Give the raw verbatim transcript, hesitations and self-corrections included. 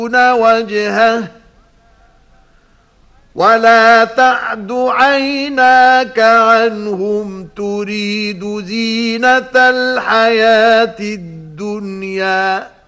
وجهه ولا تعد عيناك عنهم تريد زينة الحياة الدنيا